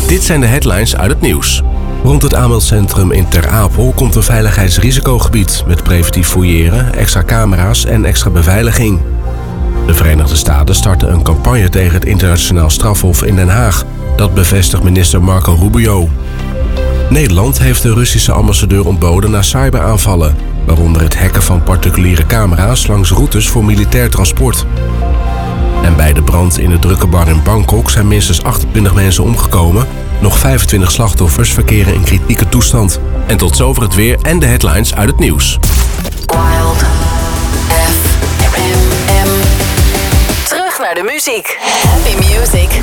Dit zijn de headlines uit het nieuws. Rond het aanmeldcentrum in Ter Apel komt een veiligheidsrisicogebied met preventief fouilleren, extra camera's en extra beveiliging. De Verenigde Staten starten een campagne tegen het internationaal strafhof in Den Haag. Dat bevestigt minister Marco Rubio. Nederland heeft de Russische ambassadeur ontboden na cyberaanvallen, waaronder het hacken van particuliere camera's langs routes voor militair transport. En bij de brand in de drukke bar in Bangkok zijn minstens 28 mensen omgekomen. Nog 25 slachtoffers verkeren in kritieke toestand. En tot zover het weer en de headlines uit het nieuws. Wild FM. Terug naar de muziek. Happy music.